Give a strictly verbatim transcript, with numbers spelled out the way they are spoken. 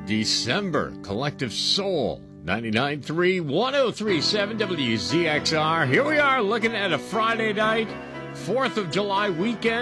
December. Collective Soul. ninety-nine point three, one oh three point seven W Z X R. Here we are looking at a Friday night, fourth of July weekend.